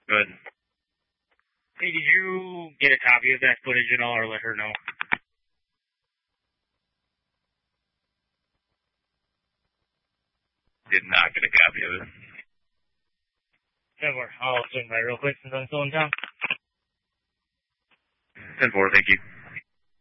Good. Hey, did you get a copy of that footage at all, or let her know? Did not get a copy of it. Never. I'll swing by real quick since I'm still in town. 10-4, thank you.